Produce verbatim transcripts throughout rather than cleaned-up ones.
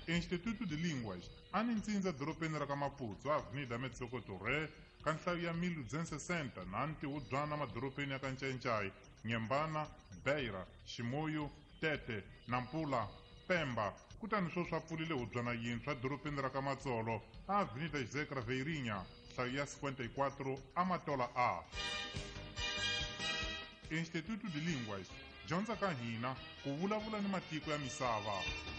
Instituto de Línguas aninzinza doropeni ra ka Maputo avenida Metsokotore ka nhlayo ya mille duzentos e sessenta na ntiwudzwana madoropeni ya ka Ncencai, Nyembana, Beira, Ximoyo, Tete, Nampula, Pemba. Kutani sweswi a pfulile hubyana yintshwa doropeni ra ka Matsolo a avenida José Craveirinha, nhlayo ya cinquenta e quatro a Matola A. Instituto de Línguas dyondza ka hina ku vulavula ni matiko ya misava.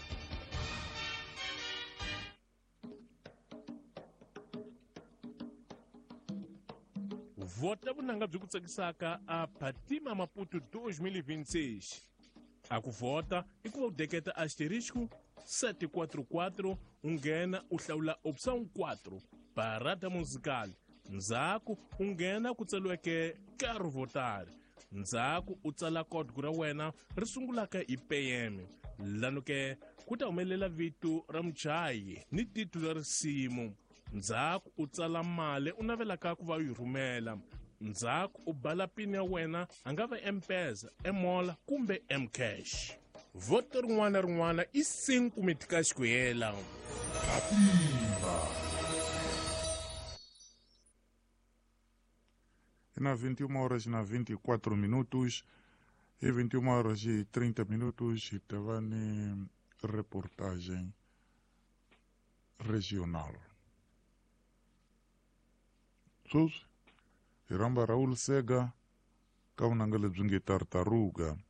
Vota vunanga byi ku tsakisaka a Patima Maputo dois mil e vinte e seis. A ku vota i ku va u deketa asterisco sete quatro quatro u nghena u hlawula opção quatro parada musical. Ndzhaku u nghena ku tsaliweke quero votar. Ndzhaku u tsala código ra wena ri sungulaka hi P M. Lano ke ku ta humelela vito ra muchayi ni titulu ra risimu. Ndzhaku u tsala mali u navelaka ku va u yi rhumela. Ndzhaku u bala pini ya wena a nga va M-Pesa, M-Mola kumbe M-Cash. Voto rin'wana na rin'wana i cinco meticais ku hela. Na vinte e uma horas na vinte e quatro minutos e vinte e uma horas e trinta minutos estava em reportagem regional. Sus, Iramba Raul Sega, Kaunangale Zungi Tartaruga.